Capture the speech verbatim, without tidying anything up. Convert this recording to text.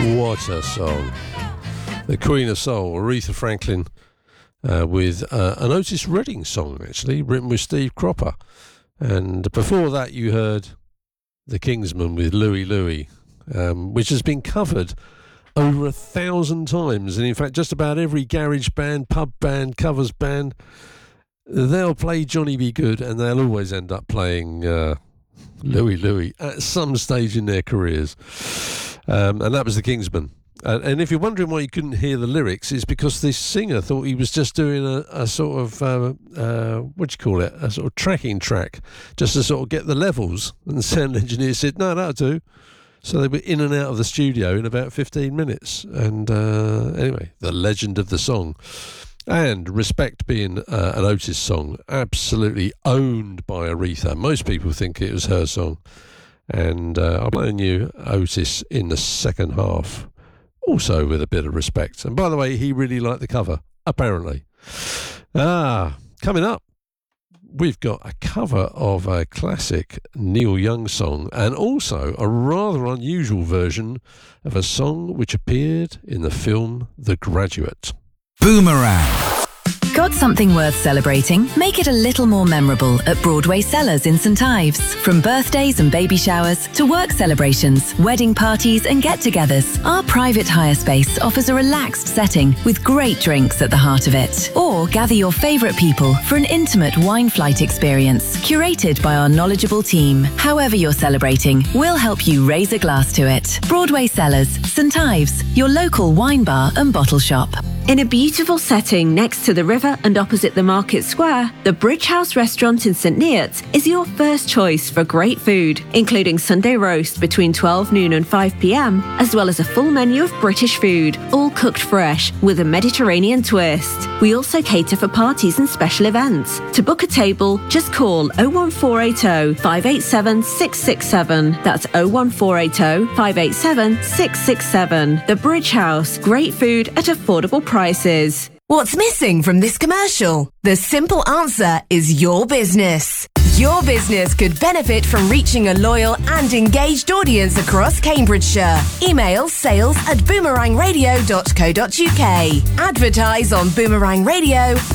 What a song. The Queen of Soul, Aretha Franklin, uh, with uh, an Otis Redding song, actually, written with Steve Cropper. And before that, you heard The Kingsmen with Louie Louie, um, which has been covered over a thousand times. And in fact, just about every garage band, pub band, covers band, they'll play Johnny B. Good, and they'll always end up playing uh, Louie Louie at some stage in their careers. Um, and that was the Kingsmen. Uh, and if you're wondering why you couldn't hear the lyrics, it's because this singer thought he was just doing a, a sort of, uh, uh, what do you call it, a sort of tracking track, just to sort of get the levels. And the sound engineer said, no, that'll do. So they were in and out of the studio in about fifteen minutes. And uh, anyway, the legend of the song. And Respect being uh, an Otis song, absolutely owned by Aretha. Most people think it was her song. And uh, I'm playing you Otis in the second half, also with a bit of respect. And by the way, he really liked the cover, apparently. Ah, coming up, we've got a cover of a classic Neil Young song and also a rather unusual version of a song which appeared in the film The Graduate. Boomerang. Got something worth celebrating? Make it a little more memorable at Broadway Cellars in St Ives. From birthdays and baby showers to work celebrations, wedding parties and get-togethers, our private hire space offers a relaxed setting with great drinks at the heart of it. Or gather your favourite people for an intimate wine flight experience curated by our knowledgeable team. However you're celebrating, we'll help you raise a glass to it. Broadway Cellars, St Ives, your local wine bar and bottle shop. In a beautiful setting next to the river and opposite the market square, the Bridge House restaurant in St Neots is your first choice for great food, including Sunday roast between twelve noon and five p.m, as well as a full menu of British food, all cooked fresh with a Mediterranean twist. We also cater for parties and special events. To book a table, just call oh one four eight oh, five eight seven, six six seven. That's oh one four eight oh, five eight seven, six six seven. The Bridge House, great food at affordable prices. What's missing from this commercial? The simple answer is your business. Your business could benefit from reaching a loyal and engaged audience across Cambridgeshire. Email sales at boomerang radio dot co dot uk. Advertise on Boomerang Radio